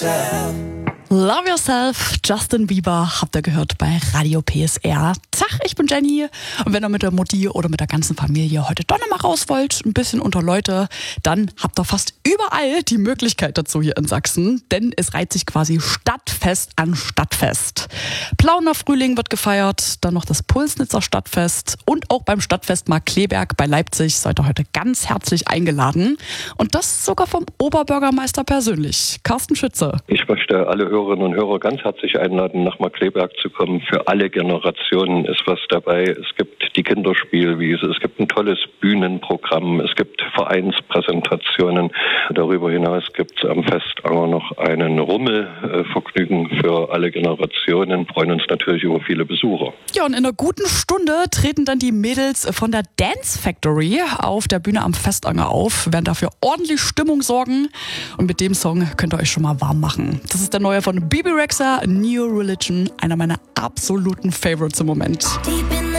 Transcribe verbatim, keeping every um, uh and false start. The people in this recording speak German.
Love Yourself, Justin Bieber, habt ihr gehört bei Radio P S R. Tag, ich bin Jenny und wenn ihr mit der Mutti oder mit der ganzen Familie heute doch noch mal raus wollt, ein bisschen unter Leute, dann habt ihr fast überall die Möglichkeit dazu hier in Sachsen, denn es reiht sich quasi Stadtfest an Stadtfest. Plauner Frühling wird gefeiert, dann noch das Pulsnitzer Stadtfest und auch beim Stadtfest Markkleeberg bei Leipzig seid ihr heute ganz herzlich eingeladen und das sogar vom Oberbürgermeister persönlich, Carsten Schütze. Ich möchte alle Hörerinnen und Hörer ganz herzlich einladen, nach Markkleeberg zu kommen. Für alle Generationen ist was dabei. Es gibt die Kinderspielwiese, es gibt ein tolles Bühnenprogramm, es gibt Vereinspräsentationen. Darüber hinaus gibt es am Festanger noch einen Rummelvergnügen für alle Generationen. Wir freuen uns natürlich über viele Besucher. Ja, und in einer guten Stunde treten dann die Mädels von der Dance Factory auf der Bühne am Festanger auf, werden dafür ordentlich Stimmung sorgen und mit dem Song könnt ihr euch schon mal warm machen. Das ist der neue von Bebe Rexha, New Religion, einer meiner absoluten Favorites im Moment.